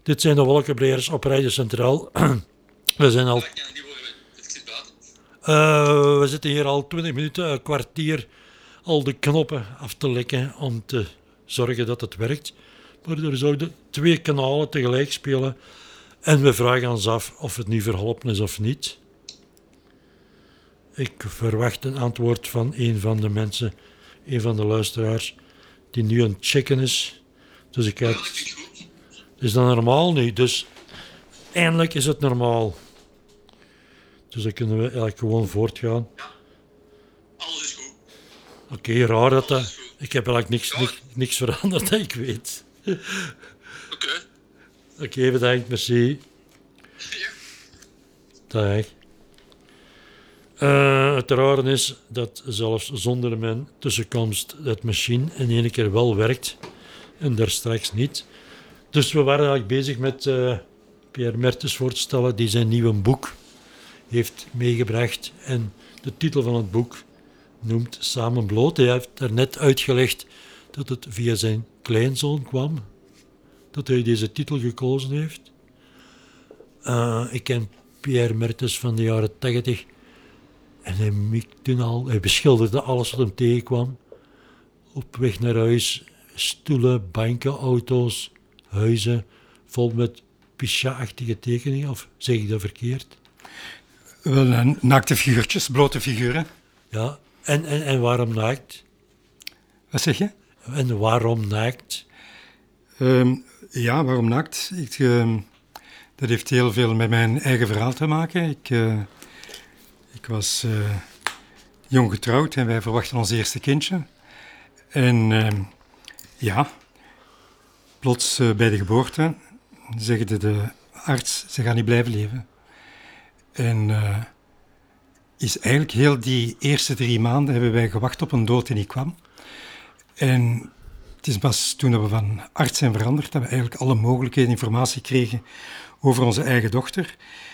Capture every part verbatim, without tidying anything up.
Dit zijn de wolkenbrekers op Radio Centraal. We zijn al... Uh, we zitten hier al twintig minuten, een kwartier, al de knoppen af te lekken om te zorgen dat het werkt. Maar er zouden twee kanalen tegelijk spelen en we vragen ons af of het nu verholpen is of niet. Ik verwacht een antwoord van een van de mensen, een van de luisteraars, die nu aan het checken is. Dus ik kijk... Is dat normaal nu? Dus eindelijk is het normaal. Dus dan kunnen we eigenlijk gewoon voortgaan. Ja, alles is goed. Oké, okay, raar dat dat... Ik heb eigenlijk niks, ja. niks, niks veranderd dat ik weet. Oké. Okay. Oké, okay, bedankt, merci. Ja. Dag. Uh, het rare is dat zelfs zonder mijn tussenkomst het machine in één keer wel werkt en daar straks niet. Dus we waren eigenlijk bezig met uh, Pierre Mertens voor te stellen die zijn nieuwe boek heeft meegebracht. En de titel van het boek noemt Samen bloot. Hij heeft daarnet uitgelegd dat het via zijn kleinzoon kwam. Dat hij deze titel gekozen heeft. Uh, ik ken Pierre Mertens van de jaren tachtig. En hij mikte toen al, hij beschilderde alles wat hem tegenkwam. Op weg naar huis, stoelen, banken, auto's, huizen, vol met Pichat-achtige tekeningen. Of zeg ik dat verkeerd? Wel, naakte figuurtjes, blote figuren. Ja, en, en, en waarom naakt? Wat zeg je? En waarom naakt? Um, ja, waarom naakt? Ik, uh, dat heeft heel veel met mijn eigen verhaal te maken. Ik, uh, ik was uh, jong getrouwd en wij verwachten ons eerste kindje. En uh, ja, plots uh, bij de geboorte zegde de arts, ze gaan niet blijven leven. En uh, is eigenlijk heel die eerste drie maanden hebben wij gewacht op een dood die niet kwam. En het is pas toen we van arts zijn veranderd dat we eigenlijk alle mogelijkheden informatie kregen over onze eigen dochter.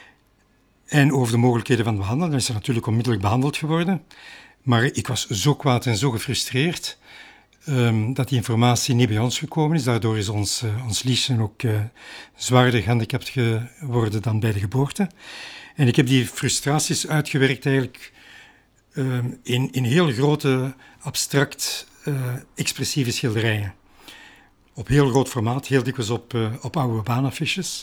En over de mogelijkheden van behandelen. Dan is ze natuurlijk onmiddellijk behandeld geworden. Maar ik was zo kwaad en zo gefrustreerd um, dat die informatie niet bij ons gekomen is. Daardoor is ons, uh, ons Liesje ook uh, zwaarder gehandicapt geworden dan bij de geboorte. En ik heb die frustraties uitgewerkt eigenlijk um, in, in heel grote, abstract, uh, expressieve schilderijen. Op heel groot formaat, heel dikwijls op, uh, op oude baanaffiches.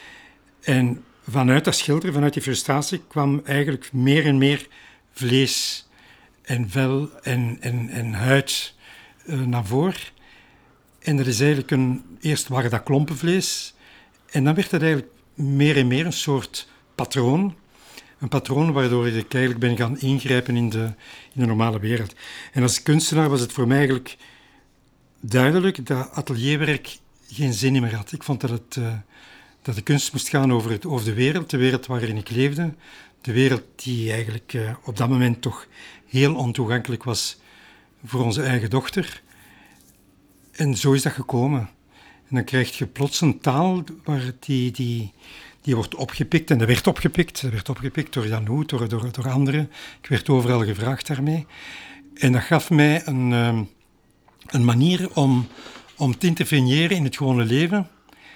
En vanuit dat schilderen, vanuit die frustratie, kwam eigenlijk meer en meer vlees en vel en, en, en huid uh, naar voren. En dat is eigenlijk een... Eerst waren dat klompenvlees. En dan werd dat eigenlijk meer en meer een soort patroon. Een patroon waardoor ik eigenlijk ben gaan ingrijpen in de, in de normale wereld. En als kunstenaar was het voor mij eigenlijk duidelijk dat atelierwerk geen zin meer had. Ik vond dat, het, uh, dat de kunst moest gaan over, het, over de wereld, de wereld waarin ik leefde. De wereld die eigenlijk uh, op dat moment toch heel ontoegankelijk was voor onze eigen dochter. En zo is dat gekomen. En dan krijg je plots een taal waar die... die Die wordt opgepikt en dat werd opgepikt. Dat werd opgepikt door Jan Hoed, door, door, door anderen. Ik werd overal gevraagd daarmee. En dat gaf mij een, um, een manier om, om te interveneren in het gewone leven.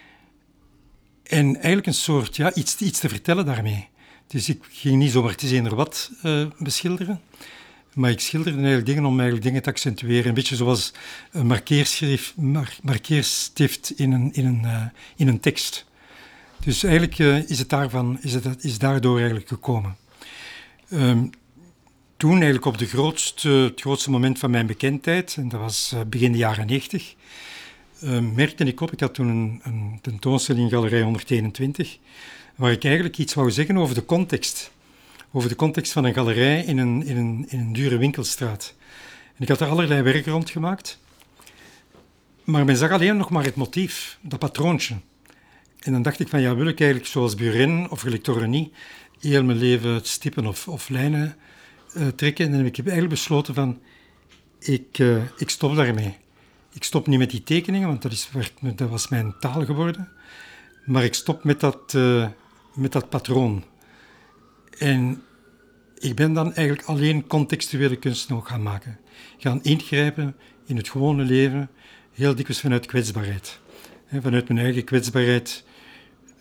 En eigenlijk een soort, ja, iets, iets te vertellen daarmee. Dus ik ging niet zomaar te eender wat uh, beschilderen. Maar ik schilderde eigenlijk dingen om eigenlijk dingen te accentueren. Een beetje zoals een markeerschrift, mar, markeerstift in een, in, een, uh, in een tekst. Dus eigenlijk uh, is, het daarvan, is, het, is daardoor eigenlijk gekomen. Um, toen eigenlijk op de grootste, het grootste moment van mijn bekendheid, en dat was uh, begin de jaren negentig, uh, merkte ik op, ik had toen een, een tentoonstelling in Galerij honderdeenentwintig, waar ik eigenlijk iets wou zeggen over de context. Over de context van een galerij in een, in een, in een dure winkelstraat. En ik had er allerlei werk rond gemaakt, maar men zag alleen nog maar het motief, dat patroontje. En dan dacht ik van, ja, wil ik eigenlijk zoals Buren of Glectorenie heel mijn leven stippen of, of lijnen uh, trekken. En dan heb ik eigenlijk besloten van, ik, uh, ik stop daarmee. Ik stop niet met die tekeningen, want dat, is, dat was mijn taal geworden. Maar ik stop met dat, uh, met dat patroon. En ik ben dan eigenlijk alleen contextuele kunst nog gaan maken. Gaan ingrijpen in het gewone leven, heel dikwijls vanuit kwetsbaarheid. He, vanuit mijn eigen kwetsbaarheid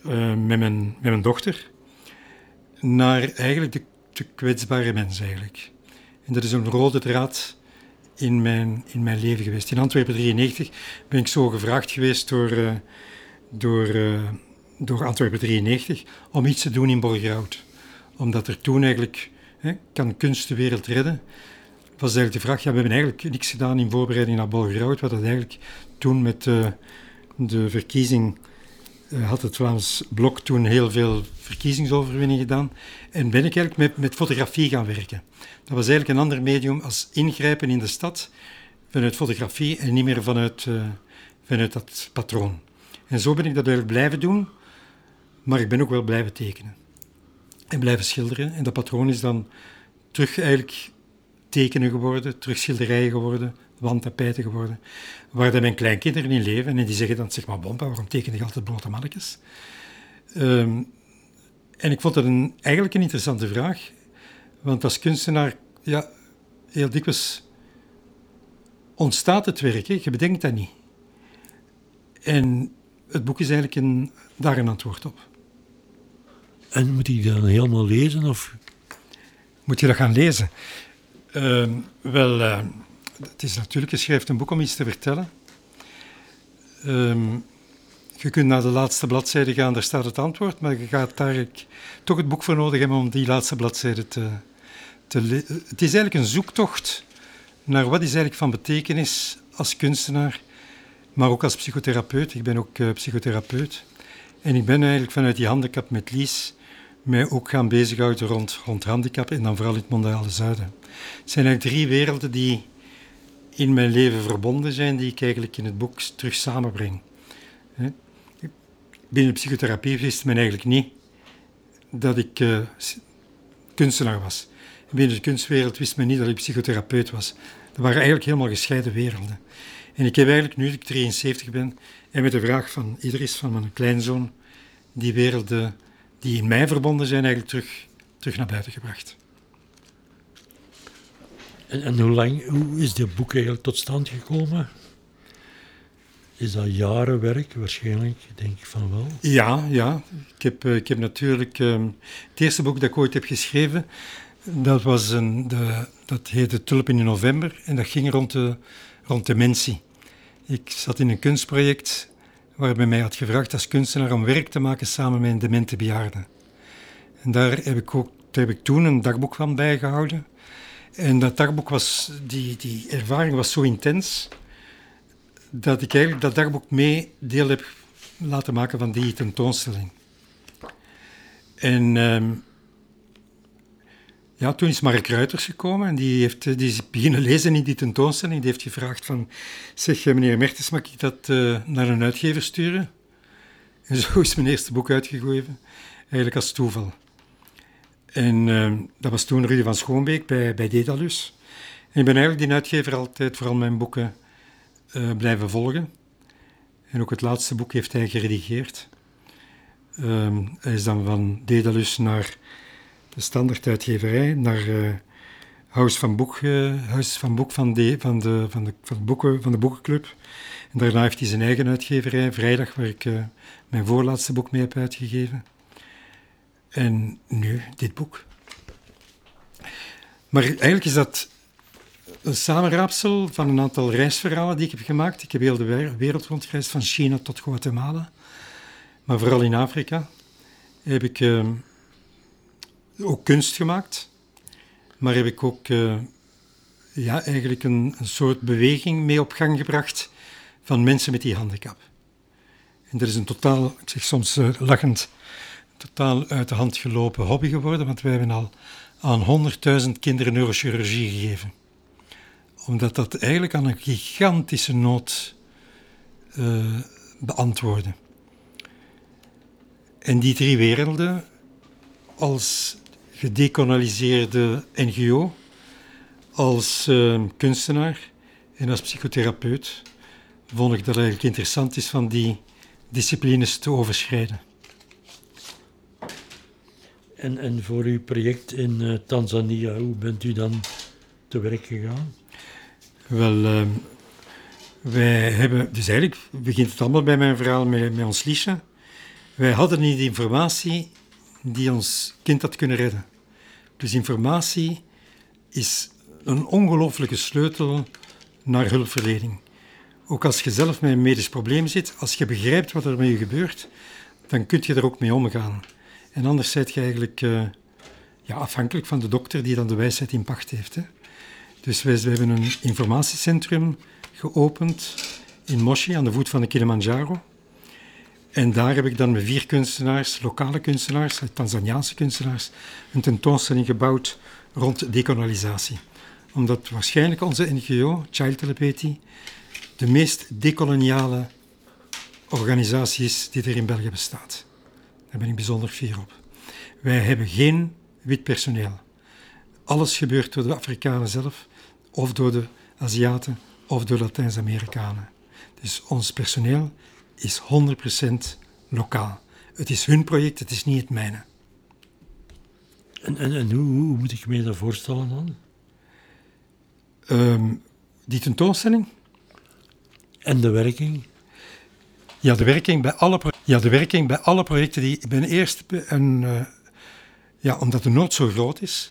uh, met, mijn, met mijn dochter naar eigenlijk de, de kwetsbare mens eigenlijk. En dat is een rode draad in mijn, in mijn leven geweest. In Antwerpen drieënnegentig ben ik zo gevraagd geweest door, uh, door, uh, door Antwerpen drieënnegentig om iets te doen in Borgerhout. Omdat er toen eigenlijk, hè, kan kunst de wereld redden, was eigenlijk de vraag, ja, we hebben eigenlijk niks gedaan in voorbereiding naar Borgerhout, wat dat eigenlijk toen met uh, de verkiezing uh, had het Vlaams Blok toen heel veel verkiezingsoverwinning gedaan en ben ik eigenlijk met, met fotografie gaan werken. Dat was eigenlijk een ander medium als ingrijpen in de stad vanuit fotografie en niet meer vanuit, uh, vanuit dat patroon. En zo ben ik dat eigenlijk blijven doen, maar ik ben ook wel blijven tekenen. En blijven schilderen. En dat patroon is dan terug eigenlijk tekenen geworden, terug schilderijen geworden, wandtapijten geworden, waar dan mijn kleinkinderen in leven en die zeggen dan, zeg maar, Bompa, waarom teken je altijd blote mannetjes? Um, en ik vond dat een, eigenlijk een interessante vraag, want als kunstenaar, ja, heel dikwijls ontstaat het werk, hè? Je bedenkt dat niet. En het boek is eigenlijk een, daar een antwoord op. En moet je dan helemaal lezen? Of? Moet je dat gaan lezen? Uh, wel, uh, het is natuurlijk, je schrijft een boek om iets te vertellen. Um, je kunt naar de laatste bladzijde gaan, daar staat het antwoord, maar je gaat daar toch het boek voor nodig hebben om die laatste bladzijde te, te lezen. Het is eigenlijk een zoektocht naar wat is eigenlijk van betekenis als kunstenaar, maar ook als psychotherapeut. Ik ben ook uh, psychotherapeut. En ik ben eigenlijk vanuit die handicap met Lies mij ook gaan bezighouden rond, rond handicap en dan vooral in het mondiale zuiden. Het zijn eigenlijk drie werelden die in mijn leven verbonden zijn, die ik eigenlijk in het boek terug samenbreng. Binnen de psychotherapie wist men eigenlijk niet dat ik uh, kunstenaar was. Binnen de kunstwereld wist men niet dat ik psychotherapeut was. Dat waren eigenlijk helemaal gescheiden werelden. En ik heb eigenlijk, nu ik drieënzeventig ben, en met de vraag van Idris, van mijn kleinzoon, die werelden die in mij verbonden zijn, eigenlijk terug, terug naar buiten gebracht. En, en hoe lang, hoe is dit boek eigenlijk tot stand gekomen? Is dat jaren werk? Waarschijnlijk, denk ik van wel. Ja, ja. Ik heb, ik heb natuurlijk... Um, het eerste boek dat ik ooit heb geschreven, dat, was een, de, dat heette Tulpen in November en dat ging rond, de, rond dementie. Ik zat in een kunstproject waarbij mij had gevraagd als kunstenaar om werk te maken samen met een demente bejaarde. En daar heb ik, ook, daar heb ik toen een dagboek van bijgehouden. En dat dagboek was, die, die ervaring was zo intens, dat ik eigenlijk dat dagboek mee deel heb laten maken van die tentoonstelling. En um, ja, toen is Mark Ruiters gekomen en die, heeft, die is beginnen lezen in die tentoonstelling. Die heeft gevraagd van, zeg meneer Mertens, mag ik dat uh, naar een uitgever sturen? En zo is mijn eerste boek uitgegeven, eigenlijk als toeval. En uh, dat was toen Rudy van Schoonbeek bij, bij Dedalus. En ik ben eigenlijk die uitgever altijd vooral mijn boeken uh, blijven volgen. En ook het laatste boek heeft hij geredigeerd. Um, hij is dan van Dedalus naar de standaarduitgeverij, naar uh, Huis van Boek, uh, Huis van Boek van de, van, de, van, de, van, de boeken, van de Boekenclub. En daarna heeft hij zijn eigen uitgeverij, Vrijdag, waar ik uh, mijn voorlaatste boek mee heb uitgegeven. En nu dit boek. Maar eigenlijk is dat een samenraapsel van een aantal reisverhalen die ik heb gemaakt. Ik heb heel de wereld rondgereisd, van China tot Guatemala. Maar vooral in Afrika heb ik uh, ook kunst gemaakt. Maar heb ik ook uh, ja, eigenlijk een, een soort beweging mee op gang gebracht van mensen met die handicap. En dat is een totaal, ik zeg soms uh, lachend, totaal uit de hand gelopen hobby geworden, want wij hebben al aan honderdduizend kinderen neurochirurgie gegeven. Omdat dat eigenlijk aan een gigantische nood uh, beantwoordde. En die drie werelden, als gedecoloniseerde N G O, als uh, kunstenaar en als psychotherapeut, vond ik dat eigenlijk interessant is van die disciplines te overschrijden. En, en voor uw project in uh, Tanzania, hoe bent u dan te werk gegaan? Wel, uh, wij hebben... Dus eigenlijk begint het allemaal bij mijn verhaal met, met ons Liesje. Wij hadden niet de informatie die ons kind had kunnen redden. Dus informatie is een ongelooflijke sleutel naar hulpverlening. Ook als je zelf met een medisch probleem zit, als je begrijpt wat er met je gebeurt, dan kun je er ook mee omgaan. En anders ben je eigenlijk uh, ja, afhankelijk van de dokter die dan de wijsheid in pacht heeft. Hè. Dus wij, wij hebben een informatiecentrum geopend in Moshi, aan de voet van de Kilimanjaro. En daar heb ik dan met vier kunstenaars, lokale kunstenaars, Tanzaniaanse kunstenaars, een tentoonstelling gebouwd rond dekolonisatie. Omdat waarschijnlijk onze N G O, Child Telepathy, de meest dekoloniale organisatie is die er in België bestaat. Daar ben ik bijzonder fier op. Wij hebben geen wit personeel. Alles gebeurt door de Afrikanen zelf, of door de Aziaten, of door Latijns-Amerikanen. Dus ons personeel is honderd procent lokaal. Het is hun project, het is niet het mijne. En, en, en hoe, hoe moet ik me dat voorstellen dan? Um, die tentoonstelling? En de werking? Ja, de werking bij alle, pro- ja, de werking bij alle projecten. Die, ik ben eerst een, uh, ja, omdat de nood zo groot is,